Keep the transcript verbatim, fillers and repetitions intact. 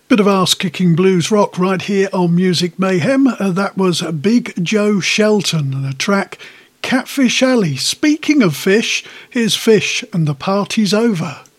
Bit of ass-kicking blues rock right here on Music Mayhem. Uh, that was Big Joe Shelton and the track Catfish Alley. Speaking of fish, here's Fish and the Party's Over.